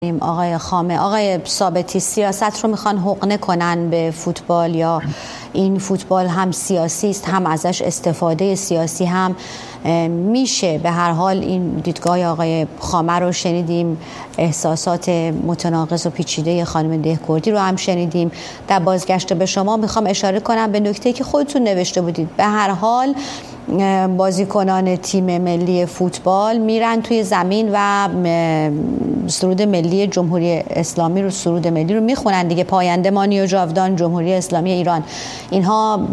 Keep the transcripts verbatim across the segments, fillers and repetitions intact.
آقای خامه، آقای ثابتی، سیاست رو میخوان حقنه کنن به فوتبال یا این فوتبال هم سیاسی است، هم ازش استفاده سیاسی هم میشه؟ به هر حال این دیدگاه آقای خامه رو شنیدیم، احساسات متناقض و پیچیده خانم دهکردی رو هم شنیدیم. در بازگشت به شما میخوام اشاره کنم به نکته‌ای که خودتون نوشته بودید. به هر حال بازیکنان تیم ملی فوتبال میرن توی زمین و سرود ملی جمهوری اسلامی رو سرود ملی رو میخونن دیگه، پاینده مانی و جاودان جمهوری اسلامی ایران. اینها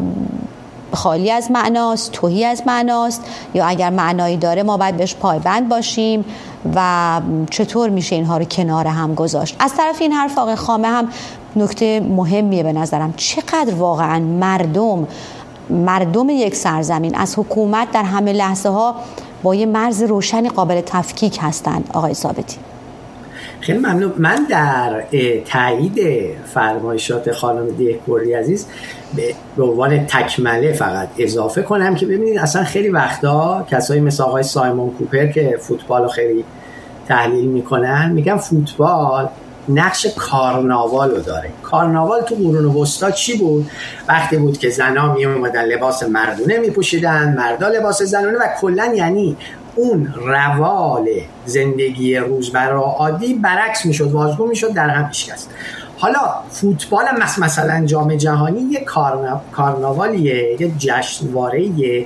خالی از معناست، تهی از معناست، یا اگر معنایی داره ما باید بهش پایبند باشیم و چطور میشه اینها رو کنار هم گذاشت؟ از طرف این حرف آقای خامه هم نکته مهمیه به نظرم. چقدر واقعا مردم مردم یک سرزمین از حکومت در همه لحظه ها با یه مرز روشنی قابل تفکیک هستند؟ آقای ثابتی. خیلی ممنون. من در تایید فرمایشات خانم دهکردی عزیز به عنوان تکمله فقط اضافه کنم که ببینید اصلا خیلی وقتا کسایی مثل آقای سایمون کوپر که فوتبال رو خیلی تحلیل میکنن میگن فوتبال نقش کارناوال رو داره. کارناوال تو قرون وسطا چی بود؟ وقتی بود که زنها می اومدن لباس مردونه می پوشیدن، مردا لباس زنونه، و کلا یعنی اون روال زندگی روزمره عادی برعکس میشد، واژگون میشد، در هم پیشکست. حالا فوتبال هم مثلا جام جهانی یه کارنا... کارناوالیه، یه جشنواره‌ایه.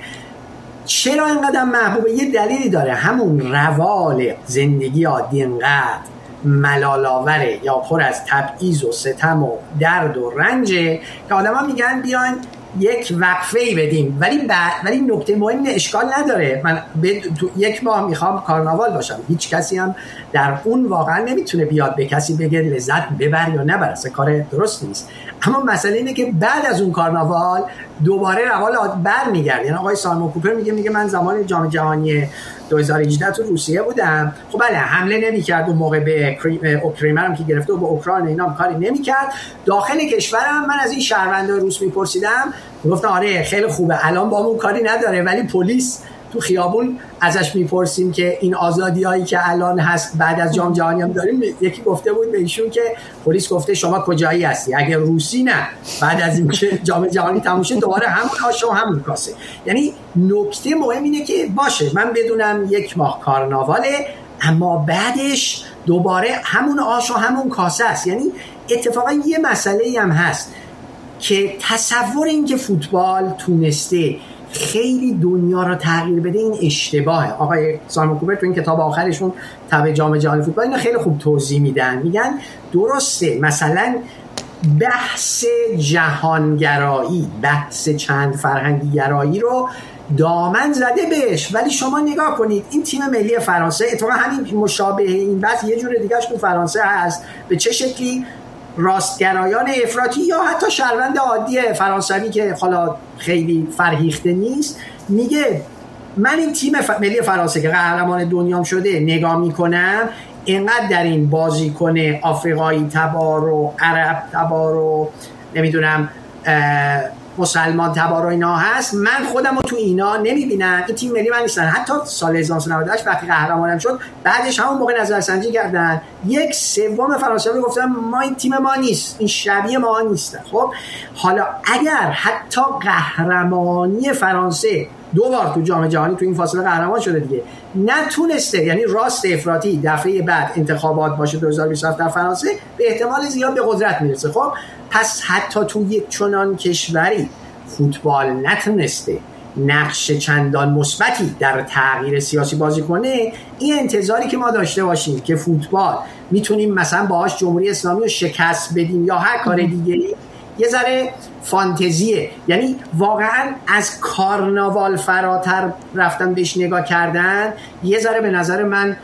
چرا اینقدر محبوبه؟ یه دلیلی داره، همون روال زندگی عادی انقدر ملال‌آوره یا پر از تبعیض و ستم و درد و رنجه که آدما میگن بیاین یک وقفه‌ای بدیم. ولی بعد ولی نکته مهم اشکال نداره، من تو یک ماه میخوام کارناوال باشم، هیچ کسی هم در اون واقعا نمیتونه بیاد به کسی بگه لذت ببر یا نبر، اصلا کار درست نیست. اما مسئله اینه که بعد از اون کارناوال دوباره روال بر میگرده. یعنی آقای سایمون کوپر میگه میگه من زمان جام جهانی دو هزار و هجده تو روسیه بودم، خب بله حمله نمی‌کرد اون موقع به اوکراین هم که گرفته و به اوکراین اینا هم کاری نمی‌کرد. داخل کشورم من از این شهروندان روس میپرسیدم، گفتن آره خیلی خوبه الان با همون کاری نداره، ولی پلیس تو خیابون ازش میپرسیم که این آزادیایی که الان هست بعد از جام جهانی هم داریم. یکی گفته بود به ایشون که پلیس گفته شما کجایی هستی؟ اگه روسی نه، بعد از اینکه جام جهانی تموم شد دوباره همون آش و همون کاسه. یعنی نکته مهم اینه که باشه من بدونم یک ماه کارناواله، اما بعدش دوباره همون آش و همون کاسه است. یعنی اتفاقا یه مسئله‌ای هم هست که تصور این که فوتبال تونسته خیلی دنیا رو تغییر بده این اشتباهه. آقای سایمون کوپر تو این کتاب آخرشون تبع جام جهانی فوتبال اینا خیلی خوب توضیح میدن، میگن درسته مثلا بحث جهانگرایی، بحث چند فرهنگی گرایی رو دامن زده بهش، ولی شما نگاه کنید این تیم ملی فرانسه، اتفاقا همین مشابه این بحث یه جور دیگهش تو فرانسه هست، به چه شکلی راستگرایان افراطی یا حتی شهروند عادی فرانسوی که حالا خیلی فرهیخته نیست میگه من این تیم ملی فرانسه که قهرمان دنیام شده نگاه میکنم، اینقدر در این بازیکن آفریقایی تبار و عرب تبار و نمیدونم مسلمان تبار و اینا هست، من خودم رو تو اینا نمیبینم، این تیم ملی من نیستن. حتی سال هزار و نهصد و نود و هشت وقتی قهرمانم شد بعدش همون موقع نظرسنجی کردن، یک سوم فرانسوی گفتن ما این تیم ما نیست، این شبیه ما نیست. خب حالا اگر حتی قهرمانی فرانسه دو بار تو جام جهانی تو این فاصله قهرمان شده دیگه نتونسته، یعنی راست افراطی دفعه بعد انتخابات باشه دو هزار و بیست و هفت در فرانسه، به احتمال زیاد به قدرت میرسه. خب پس حتی تو یک چنان کشوری فوتبال نتونسته نقش چندان مثبتی در تغییر سیاسی بازی کنه، این انتظاری که ما داشته باشیم که فوتبال میتونیم مثلا باهاش جمهوری اسلامی رو شکست بدیم یا هر کار دیگه‌ای، یه ذره فانتزیه. یعنی واقعا از کارناوال فراتر رفتن بهش نگاه کردن یه ذره به نظر من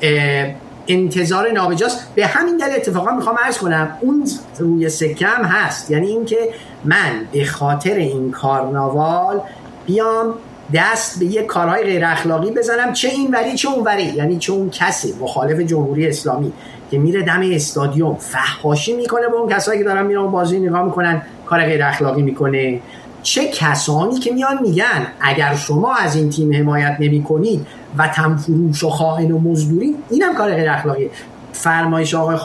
انتظار نابجاست. به همین دلیل اتفاقا میخوام عرض کنم اون روی سکم هست، یعنی اینکه من به خاطر این کارناوال بیام دست به یک کارهای غیر اخلاقی بزنم، چه این وری چه اون وری، یعنی چه اون کسی مخالف جمهوری اسلامی که میره دم استادیوم فحاشی میکنه به اون کسایی که دارن میرن بازی نگاه میکنن کار غیر اخلاقی میکنه، چه کسانی که میان میگن اگر شما از این تیم حمایت نمیکنید وطن فروش و خائن و مزدوری، اینم کار غیر اخلاقیه. فرمایش آقای